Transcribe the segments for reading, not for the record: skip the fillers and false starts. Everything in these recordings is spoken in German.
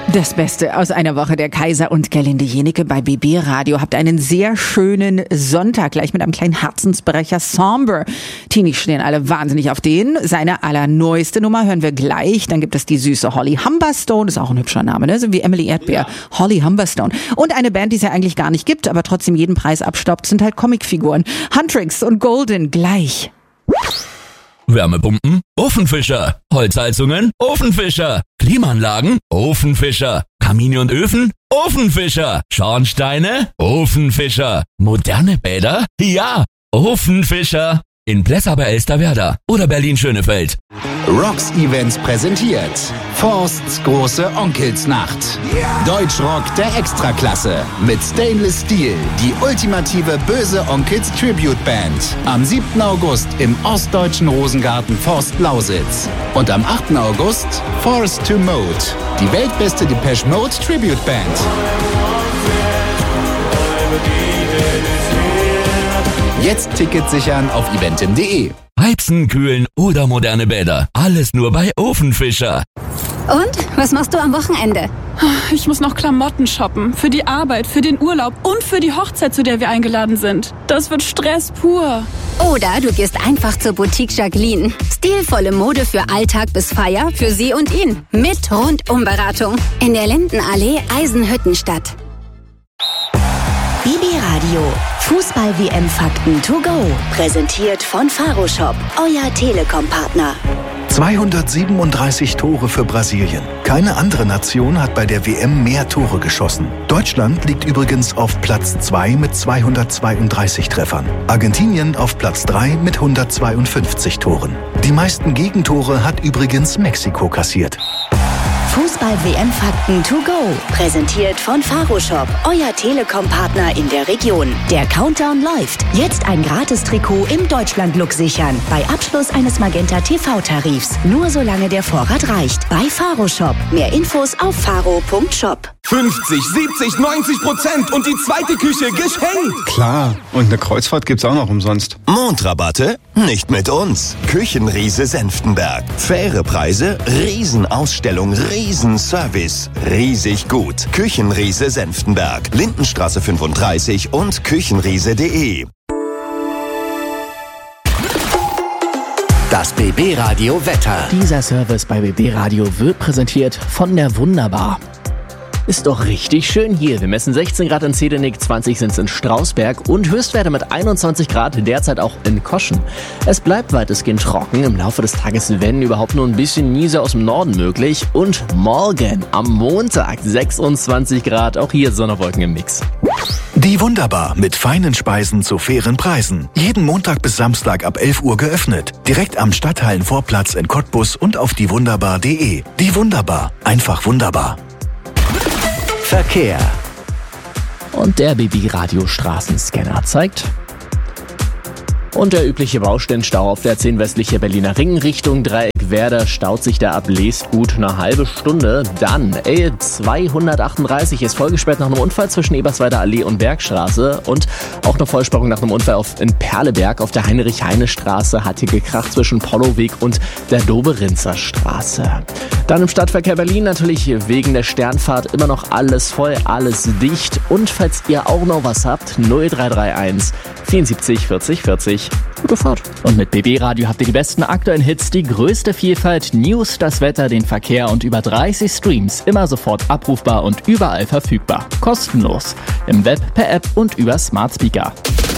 Das Beste aus einer Woche der Kaiser und Gerlinde Jenike bei BB Radio. Habt einen sehr schönen Sonntag, gleich mit einem kleinen Herzensbrecher. Somber. Teenies stehen alle wahnsinnig auf den. Seine allerneueste Nummer hören wir gleich. Dann gibt es die süße Holly Humberstone. Ist auch ein hübscher Name, ne? So wie Emily Erdbeer. Ja. Holly Humberstone. Und eine Band, die es ja eigentlich gar nicht gibt, aber trotzdem jeden Preis abstaubt, sind halt Comicfiguren. Huntrix und Golden gleich. Wärmepumpen? Ofenfischer. Holzheizungen? Ofenfischer. Klimaanlagen? Ofenfischer. Kamine und Öfen? Ofenfischer. Schornsteine? Ofenfischer. Moderne Bäder? Ja, Ofenfischer. In Plessa bei Elsterwerda oder Berlin-Schönefeld. Rocks Events präsentiert Forsts große Onkelsnacht. Deutschrock der Extraklasse mit Stainless Steel, die ultimative böse Onkels Tribute Band. Am 7. August im ostdeutschen Rosengarten Forst Lausitz. Und am 8. August Forced to Mode, die weltbeste Depeche Mode Tribute Band. Jetzt Tickets sichern auf eventim.de. Heizen, kühlen oder moderne Bäder. Alles nur bei Ofenfischer. Und? Was machst du am Wochenende? Ich muss noch Klamotten shoppen. Für die Arbeit, für den Urlaub und für die Hochzeit, zu der wir eingeladen sind. Das wird Stress pur. Oder du gehst einfach zur Boutique Jacqueline. Stilvolle Mode für Alltag bis Feier, für sie und ihn. Mit Rundumberatung. In der Lindenallee, Eisenhüttenstadt. BB Radio. Fußball-WM-Fakten to go. Präsentiert von Faro Shop, euer Telekom-Partner. 237 Tore für Brasilien. Keine andere Nation hat bei der WM mehr Tore geschossen. Deutschland liegt übrigens auf Platz 2 mit 232 Treffern. Argentinien auf Platz 3 mit 152 Toren. Die meisten Gegentore hat übrigens Mexiko kassiert. Fußball-WM-Fakten to go. Präsentiert von Faro Shop, euer Telekom-Partner in der Region. Der Countdown läuft. Jetzt ein Gratis-Trikot im Deutschland-Look sichern. Bei Abschluss eines Magenta-TV-Tarifs. Nur solange der Vorrat reicht. Bei Faro Shop. Mehr Infos auf faro.shop. 50, 70, 90% und die zweite Küche geschenkt. Klar, und eine Kreuzfahrt gibt's auch noch umsonst. Mondrabatte? Nicht mit uns. Küchenriese Senftenberg. Faire Preise, Riesenausstellung, Riesenservice. Riesig gut. Küchenriese Senftenberg. Lindenstraße 35 und küchenriese.de. Das BB Radio Wetter. Dieser Service bei BB Radio wird präsentiert von der Wunderbar. Ist doch richtig schön hier. Wir messen 16 Grad in Zedenick, 20 sind es in Strausberg und Höchstwerte mit 21 Grad derzeit auch in Koschen. Es bleibt weitestgehend trocken. Im Laufe des Tages, wenn überhaupt, nur ein bisschen Niese aus dem Norden möglich. Und morgen am Montag 26 Grad, auch hier Sonnenwolken im Mix. Die Wunderbar mit feinen Speisen zu fairen Preisen. Jeden Montag bis Samstag ab 11 Uhr geöffnet. Direkt am Stadthallenvorplatz in Cottbus und auf diewunderbar.de. Die Wunderbar. Einfach wunderbar. Verkehr. Und der BB Radio Straßenscanner zeigt. Und der übliche Baustellenstau auf der 10 westliche Berliner Ring Richtung Dreieckwerder staut sich da ab Leest gut eine halbe Stunde. Dann L238 ist vollgesperrt nach einem Unfall zwischen Ebersweider Allee und Bergstraße. Und auch eine Vollsperrung nach einem Unfall in Perleberg auf der Heinrich-Heine-Straße hat hier gekracht zwischen Polloweg und der Doberinzer Straße. Dann im Stadtverkehr Berlin natürlich wegen der Sternfahrt immer noch alles voll, alles dicht. Und falls ihr auch noch was habt, 0331 74 40 40. Gute Fahrt. Und mit BB Radio habt ihr die besten aktuellen Hits, die größte Vielfalt, News, das Wetter, den Verkehr und über 30 Streams. Immer sofort abrufbar und überall verfügbar. Kostenlos. Im Web, per App und über Smart Speaker.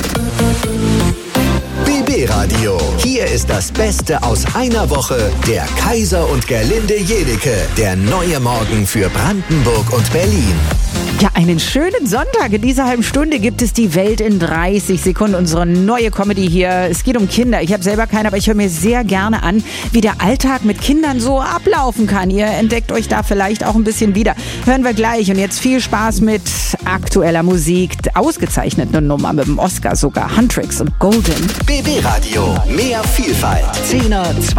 BB Radio. Hier ist das Beste aus einer Woche der Kaiser und Gerlinde Jenike. Der neue Morgen für Brandenburg und Berlin. Ja, einen schönen Sonntag. In dieser halben Stunde gibt es die Welt in 30 Sekunden. Unsere neue Comedy hier. Es geht um Kinder. Ich habe selber keine, aber ich höre mir sehr gerne an, wie der Alltag mit Kindern so ablaufen kann. Ihr entdeckt euch da vielleicht auch ein bisschen wieder. Hören wir gleich. Und jetzt viel Spaß mit aktueller Musik. Ausgezeichnete Nummer mit dem Oscar sogar. Huntrix und Golden. BB Radio. Mehr Vielfalt. 10er,